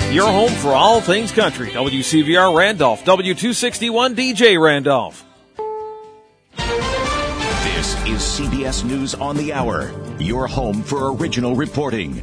Your home for all things country. WCVR Randolph, W261 DJ Randolph. This is CBS News on the Hour, your home for original reporting.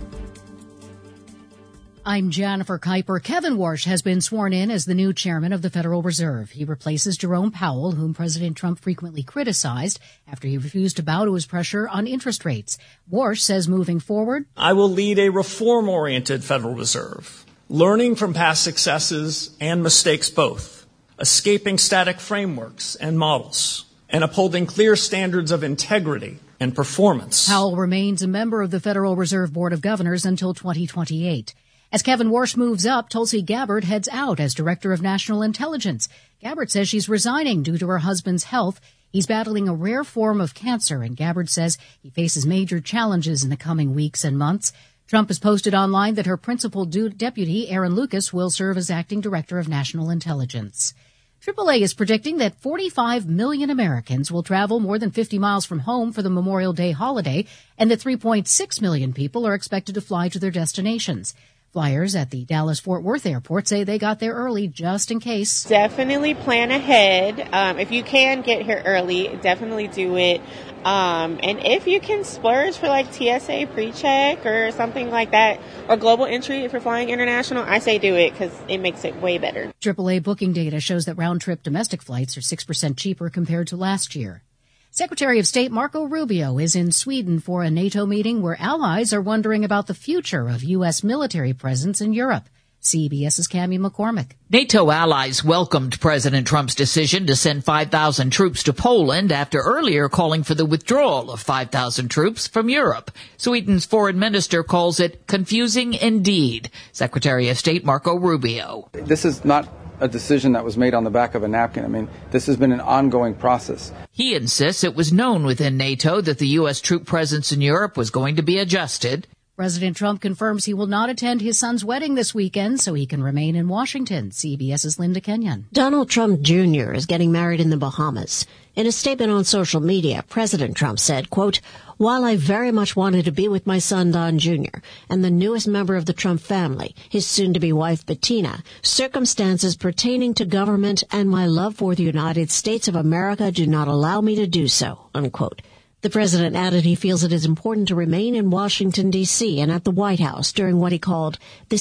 I'm Jennifer Kuiper. Kevin Warsh has been sworn in as the new chairman of the Federal Reserve. He replaces Jerome Powell, whom President Trump frequently criticized after he refused to bow to his pressure on interest rates. Warsh says moving forward, I will lead a reform-oriented Federal Reserve, learning from past successes and mistakes both, escaping static frameworks and models, and upholding clear standards of integrity and performance. Powell remains a member of the Federal Reserve Board of Governors until 2028. As Kevin Warsh moves up, Tulsi Gabbard heads out as Director of National Intelligence. Gabbard says she's resigning due to her husband's health. He's battling a rare form of cancer, and Gabbard says he faces major challenges in the coming weeks and months. Trump has posted online that her principal deputy, Aaron Lucas, will serve as acting Director of National Intelligence. AAA is predicting that 45 million Americans will travel more than 50 miles from home for the Memorial Day holiday, and that 3.6 million people are expected to fly to their destinations. Flyers at the Dallas-Fort Worth airport say they got there early just in case. Definitely plan ahead. If you can get here early, definitely do it. And if you can splurge for like TSA pre-check or something like that, or global entry if you're flying international, I say do it because it makes it way better. AAA booking data shows that round-trip domestic flights are 6% cheaper compared to last year. Secretary of State Marco Rubio is in Sweden for a NATO meeting where allies are wondering about the future of U.S. military presence in Europe. CBS's Cammie McCormick. NATO allies welcomed President Trump's decision to send 5,000 troops to Poland after earlier calling for the withdrawal of 5,000 troops from Europe. Sweden's foreign minister calls it confusing indeed. Secretary of State Marco Rubio. This is not a decision that was made on the back of a napkin. I mean, this has been an ongoing process. He insists it was known within NATO that the U.S. troop presence in Europe was going to be adjusted. President Trump confirms he will not attend his son's wedding this weekend so he can remain in Washington. CBS's Linda Kenyon. Donald Trump Jr. is getting married in the Bahamas. In a statement on social media, President Trump said, quote, while I very much wanted to be with my son Don Jr. and the newest member of the Trump family, his soon-to-be wife Bettina, circumstances pertaining to government and my love for the United States of America do not allow me to do so, unquote. The president added he feels it is important to remain in Washington, D.C. and at the White House during what he called the